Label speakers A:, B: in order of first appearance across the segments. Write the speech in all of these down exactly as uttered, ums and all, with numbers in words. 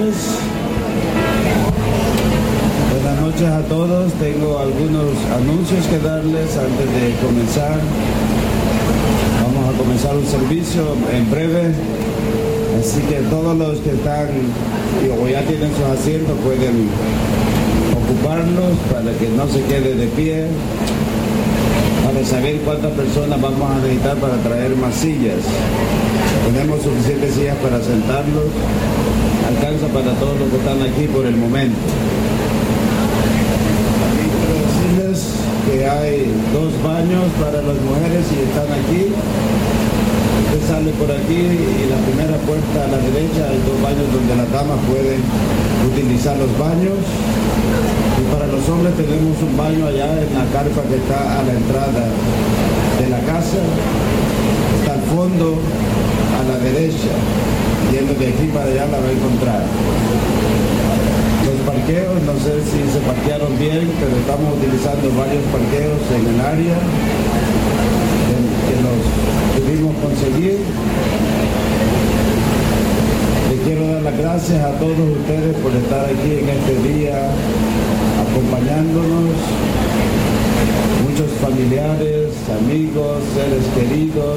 A: noches. Buenas noches a todos. Tengo algunos anuncios que darles antes de comenzar. Vamos a comenzar un servicio en breve. Así que todos los que están o ya tienen sus asientos pueden ocuparlos para que no se quede de pie. Para saber cuántas personas vamos a necesitar para traer más sillas. Tenemos suficientes sillas para sentarlos. Alcanza para todos los que están aquí por el momento. Quiero decirles que hay dos baños para las mujeres y están aquí. Usted sale por aquí y la primera puerta a la derecha hay dos baños donde las damas pueden utilizar los baños. Y para los hombres tenemos un baño allá en la carpa que está a la entrada de la casa. Está al fondo, a la derecha. Yendo de aquí para allá la va a encontrar. Los parqueos, no sé si se parquearon bien, pero estamos utilizando varios parqueos en el área que los pudimos conseguir. Les quiero dar las gracias a todos ustedes por estar aquí en este día acompañándonos. Muchos familiares, amigos, seres queridos,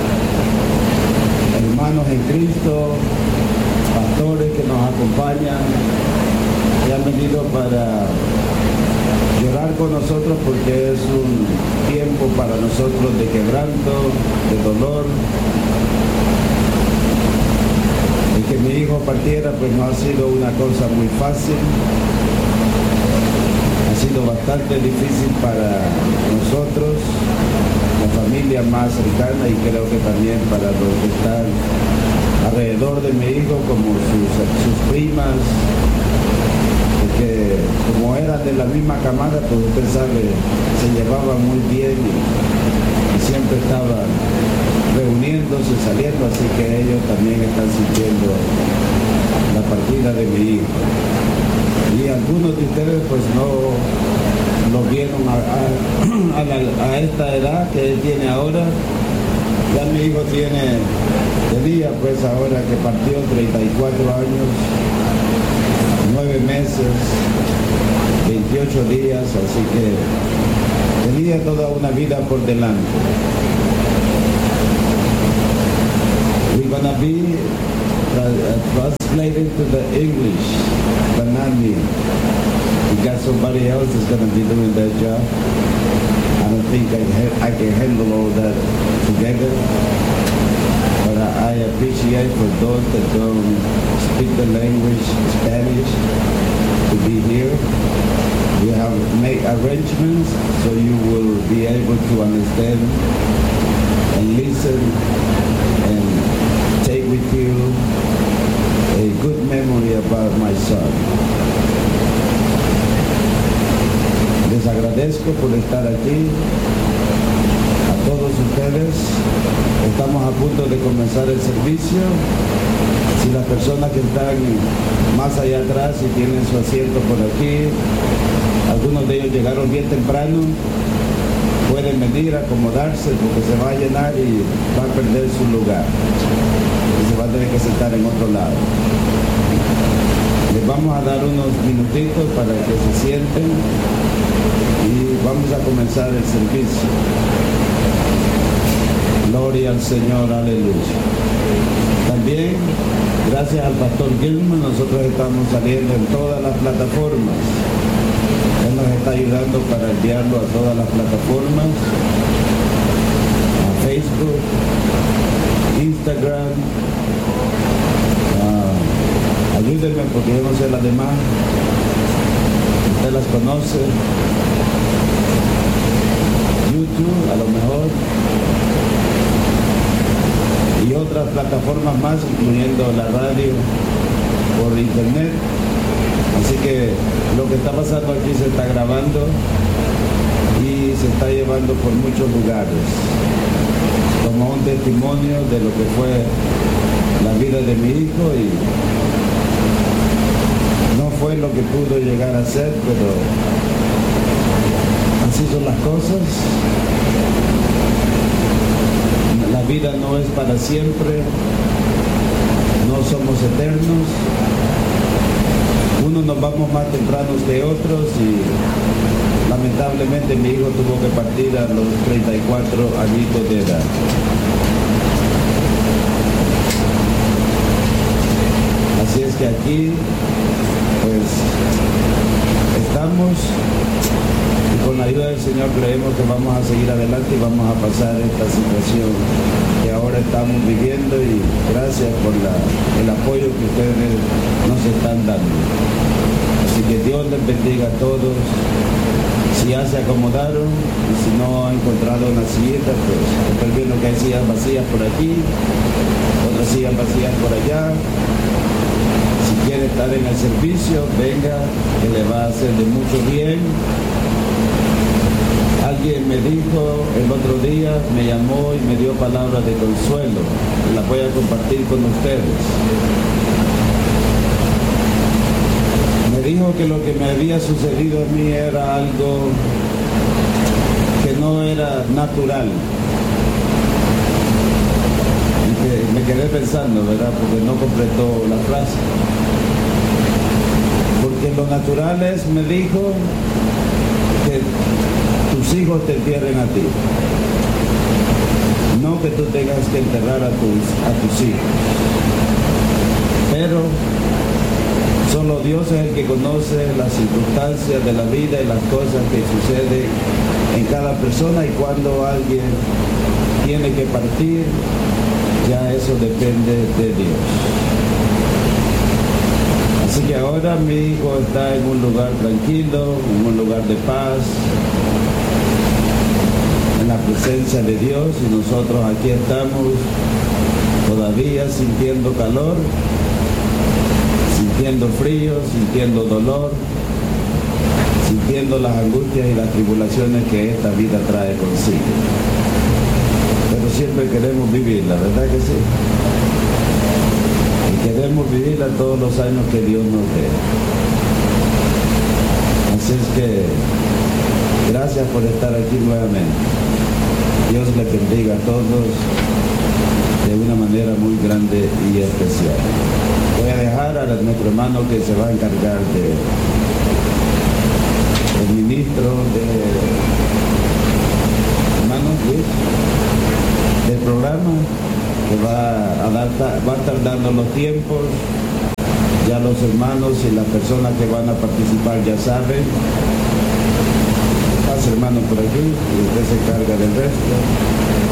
A: hermanos en Cristo, pastores que nos acompañan, que han venido para llorar con nosotros porque es un tiempo para nosotros de quebranto, de dolor. El que mi hijo partiera pues no ha sido una cosa muy fácil. Ha sido bastante difícil para nosotros, la familia más cercana, y creo que también para los que están alrededor de mi hijo, como sus, sus primas, porque como eran de la misma camada, pues usted sabe, se llevaban muy bien y, y siempre estaban reuniéndose, saliendo, así que ellos también están sintiendo la partida de mi hijo. Y algunos de ustedes pues no lo vieron a, a, a, la, a esta edad que él tiene ahora. Ya mi hijo tiene, tenía pues ahora que partió treinta y cuatro años, nueve meses, veintiocho días, así que tenía toda una vida por delante. We're gonna be translated to the English, but not me. We got somebody else that's going to be doing that job. I don't think I, ha- I can handle all that together. But I, I appreciate for those that don't speak the language Spanish to be here. We have made arrangements so you will be able to understand and listen and take with you a good memory about my son. Les agradezco por estar aquí, a todos ustedes. Estamos a punto de comenzar el servicio. Si las personas que están más allá atrás y tienen su asiento por aquí, algunos de ellos llegaron bien temprano, pueden venir a acomodarse porque se va a llenar y va a perder su lugar. Y se va a tener que sentar en otro lado. Les vamos a dar unos minutitos para que se sienten y vamos a comenzar el servicio. Gloria al Señor, aleluya. También, gracias al pastor Gilman, nosotros estamos saliendo en todas las plataformas. Él nos está ayudando para enviarlo a todas las plataformas, a Facebook, Instagram. Uh, ayúdenme porque yo no sé las demás. Usted las conoce. YouTube, a lo mejor. Y otras plataformas más, incluyendo la radio por internet. Así que lo que está pasando aquí se está grabando y se está llevando por muchos lugares como un testimonio de lo que fue la vida de mi hijo, y no fue lo que pudo llegar a ser, pero así son las cosas. La vida no es para siempre, no somos eternos. Algunos nos vamos más tempranos que otros y lamentablemente mi hijo tuvo que partir a los treinta y cuatro añitos de edad. Así es que aquí, pues, estamos y con la ayuda del Señor creemos que vamos a seguir adelante y vamos a pasar esta situación que ahora estamos viviendo, y gracias por la, el apoyo que ustedes nos están dando. Así que Dios les bendiga a todos. Si ya se acomodaron y si no han encontrado una sillita, pues estoy viendo que hay sillas vacías por aquí, otras sillas vacías por allá. Si quiere estar en el servicio, venga, que le va a hacer de mucho bien. Alguien me dijo el otro día, me llamó y me dio palabras de consuelo. Las voy a compartir con ustedes. Me dijo que lo que me había sucedido a mí era algo que no era natural. Y que me quedé pensando, ¿verdad? Porque no completó la frase. Porque lo natural es, me dijo, que tus hijos te entierren a ti. No que tú tengas que enterrar a tus, a tus hijos. Pero solo Dios es el que conoce las circunstancias de la vida y las cosas que suceden en cada persona, y cuando alguien tiene que partir, ya eso depende de Dios. Así que ahora mi hijo está en un lugar tranquilo, en un lugar de paz, en la presencia de Dios, y nosotros aquí estamos todavía sintiendo calor, sintiendo frío, sintiendo dolor, sintiendo las angustias y las tribulaciones que esta vida trae consigo. Pero siempre queremos vivirla, ¿verdad que sí? Y queremos vivirla todos los años que Dios nos dé. Así es que gracias por estar aquí nuevamente. Dios les bendiga a todos de una manera muy grande y especial. Voy a dejar a nuestro hermano que se va a encargar de el ministro de hermano Luis, del programa, que va a dar, va a estar dando los tiempos. Ya los hermanos y las personas que van a participar ya saben. Pase hermano por aquí y usted se encarga del resto.